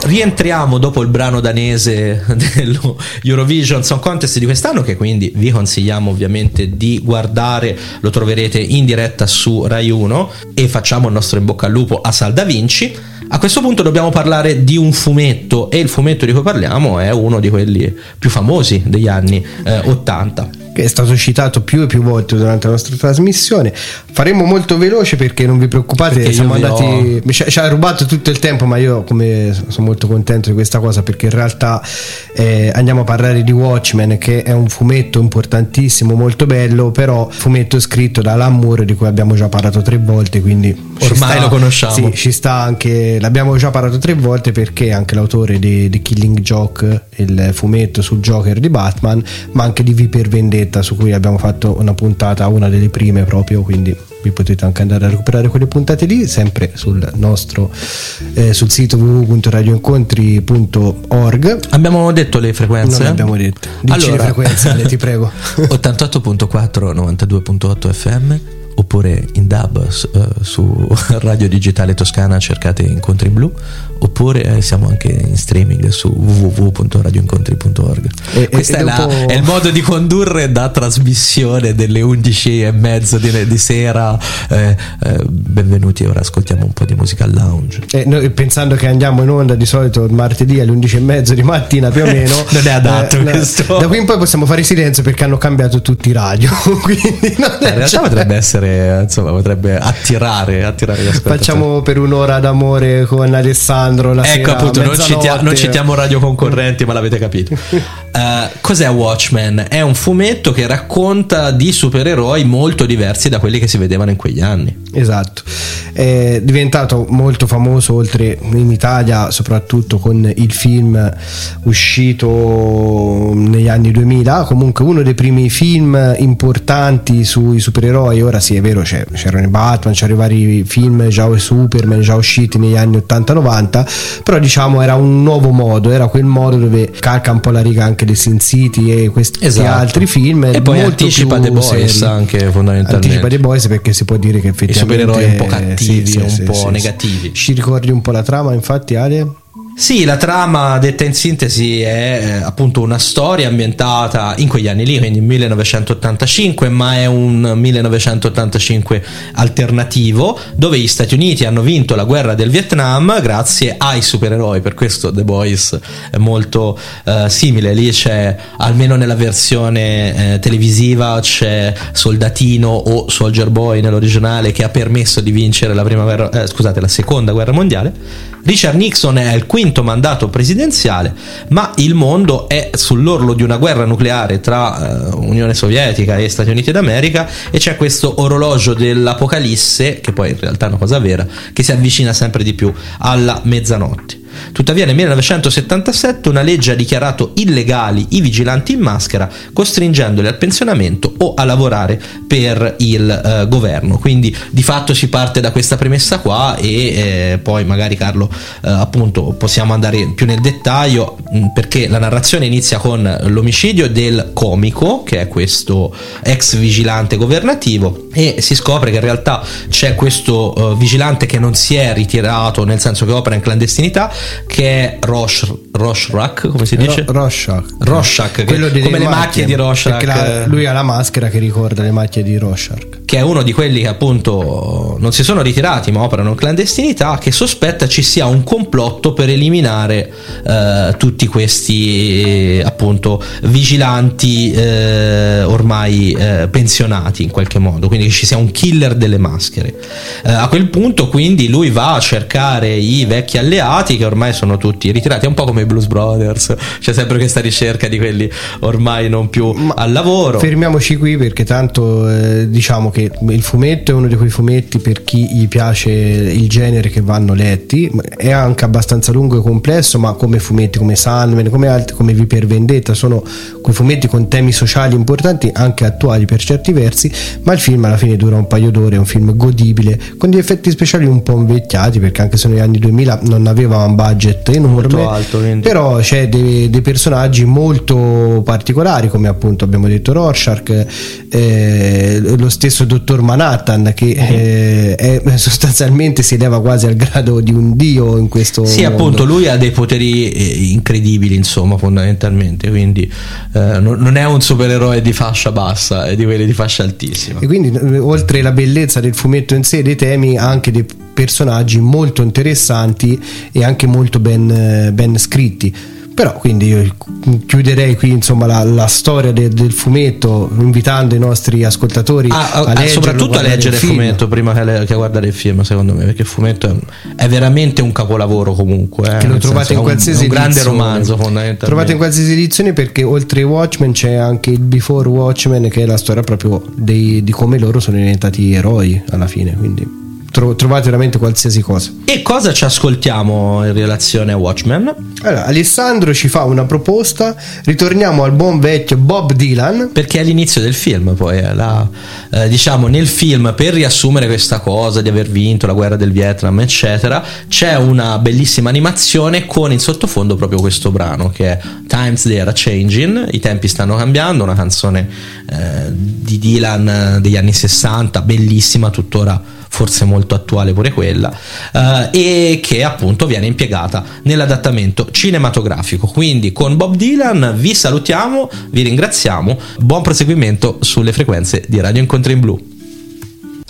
rientriamo dopo il brano danese dello Eurovision Song Contest di quest'anno, che quindi vi consigliamo ovviamente di guardare, lo troverete in diretta su Rai 1, e facciamo il nostro in bocca al lupo a Sal Da Vinci. A questo punto dobbiamo parlare di un fumetto, e il fumetto di cui parliamo è uno di quelli più famosi degli anni 80. Che è stato citato più e più volte durante la nostra trasmissione. Faremo molto veloce perché non vi preoccupate, perché siamo andati, ci ha rubato tutto il tempo, ma io sono molto contento di questa cosa, perché in realtà andiamo a parlare di Watchmen, che è un fumetto importantissimo, molto bello, però fumetto scritto da Alan Moore, di cui abbiamo già parlato 3 volte, quindi ormai lo conosciamo. Sì, ci sta anche, l'abbiamo già parlato 3 volte, perché è anche l'autore di Killing Joke, il fumetto sul Joker di Batman, ma anche di V per Vendetta, su cui abbiamo fatto una puntata, una delle prime proprio, quindi vi potete anche andare a recuperare quelle puntate lì, sempre sul nostro sul sito www.radioincontri.org. Abbiamo detto le frequenze? Non abbiamo detto. Dici allora, le frequenze, ti prego. 88.4, 92.8 FM, oppure in DAB su Radio Digitale Toscana, cercate Incontri Blu, oppure siamo anche in streaming su www.radioincontri.org. Questo è il modo di condurre da trasmissione delle 11:30 di sera. Benvenuti, ora ascoltiamo un po' di musica al lounge. Noi, pensando che andiamo in onda di solito il martedì alle 11:30 di mattina più o meno, non è adatto questo. Da qui in poi possiamo fare silenzio, perché hanno cambiato tutti i radio. Quindi in realtà potrebbe essere, insomma, potrebbe attirare gli ascoltatori. Facciamo per un'ora d'amore con Alessandro la sera, ecco, appunto, non citiamo radio concorrenti, ma l'avete capito. Cos'è Watchmen? È un fumetto che racconta di supereroi molto diversi da quelli che si vedevano in quegli anni. Esatto, è diventato molto famoso oltre in Italia, soprattutto con il film uscito negli anni 2000, comunque uno dei primi film importanti sui supereroi. Ora sì, è vero, c'erano i Batman, c'erano i vari film già Superman già usciti negli anni 80-90, però diciamo era un nuovo modo, era quel modo dove calca un po' la riga anche di Sin City e questi altri film, e poi anticipa The Boys anche, fondamentalmente anticipa The Boys, perché si può dire che effettivamente i supereroi un po' cattivi, un po' negativi. Ci ricordi un po' la trama, infatti, Ale? Sì, la trama, detta in sintesi, è appunto una storia ambientata in quegli anni lì, quindi 1985, ma è un 1985 alternativo, dove gli Stati Uniti hanno vinto la guerra del Vietnam grazie ai supereroi. Per questo The Boys è molto simile. Lì c'è, almeno nella versione televisiva, c'è Soldatino o Soldier Boy nell'originale, che ha permesso di vincere la seconda guerra mondiale. Richard Nixon è al 5º mandato presidenziale, ma il mondo è sull'orlo di una guerra nucleare tra Unione Sovietica e Stati Uniti d'America, e c'è questo orologio dell'apocalisse, che poi in realtà è una cosa vera, che si avvicina sempre di più alla mezzanotte. Tuttavia nel 1977 una legge ha dichiarato illegali i vigilanti in maschera, costringendoli al pensionamento o a lavorare per il governo. Quindi di fatto si parte da questa premessa qua, e poi magari, Carlo, appunto possiamo andare più nel dettaglio, perché la narrazione inizia con l'omicidio del comico, che è questo ex vigilante governativo, e si scopre che in realtà c'è questo vigilante che non si è ritirato, nel senso che opera in clandestinità, che è Rorschach, come si dice? Rorschach, quello come le macchie di Rorschach. Lui ha la maschera che ricorda le macchie di Rorschach, che è uno di quelli che appunto non si sono ritirati ma operano in clandestinità, che sospetta ci sia un complotto per eliminare tutti questi appunto vigilanti ormai pensionati in qualche modo, quindi che ci sia un killer delle maschere. A quel punto quindi lui va a cercare i vecchi alleati, che ormai sono tutti ritirati, è un po' come i Blues Brothers, c'è sempre questa ricerca di quelli ormai non più al lavoro. Fermiamoci qui, perché tanto diciamo che il fumetto è uno di quei fumetti per chi gli piace il genere che vanno letti, è anche abbastanza lungo e complesso, ma come fumetti come Sandman, come altri, come V per Vendetta, sono quei fumetti con temi sociali importanti, anche attuali per certi versi, ma il film alla fine dura un paio d'ore, è un film godibile, con degli effetti speciali un po' invecchiati, perché anche se negli anni 2000 non aveva un budget enorme, alto, però c'è dei personaggi molto particolari, come appunto abbiamo detto Rorschach, lo stesso Dottor Manhattan, che è sostanzialmente si eleva quasi al grado di un dio in questo sì, mondo. appunto, lui ha dei poteri incredibili, insomma, fondamentalmente, quindi non è un supereroe di fascia bassa, è di quelli di fascia altissima. E quindi oltre la bellezza del fumetto in sé, dei temi, ha anche dei personaggi molto interessanti e anche molto ben scritti. Però quindi io chiuderei qui, insomma, la storia del fumetto, invitando i nostri ascoltatori a leggerlo, soprattutto a leggere il fumetto prima che a guardare il film, secondo me, perché il fumetto è veramente un capolavoro, comunque, che lo trovate in qualsiasi un grande edizione. Romanzo, fondamentalmente trovate in qualsiasi edizione, perché oltre ai Watchmen c'è anche il Before Watchmen, che è la storia proprio di come loro sono diventati eroi alla fine, quindi trovate veramente qualsiasi cosa. E cosa ci ascoltiamo in relazione a Watchmen? Allora, Alessandro ci fa una proposta, ritorniamo al buon vecchio Bob Dylan, perché è l'inizio del film, poi diciamo, nel film, per riassumere questa cosa di aver vinto la guerra del Vietnam eccetera, c'è una bellissima animazione con in sottofondo proprio questo brano, che è Times They Are Changing, i tempi stanno cambiando, una canzone di Dylan degli anni 60, bellissima, tuttora forse molto attuale pure quella, e che appunto viene impiegata nell'adattamento cinematografico. Quindi con Bob Dylan vi salutiamo, vi ringraziamo, buon proseguimento sulle frequenze di Radio Incontri in Blu.